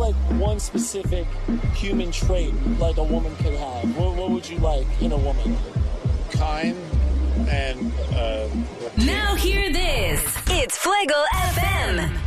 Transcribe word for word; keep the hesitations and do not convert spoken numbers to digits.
like one specific human trait like a woman could have? What, what would you like in a woman? Kind and uh now hear this. It's Fuego F M.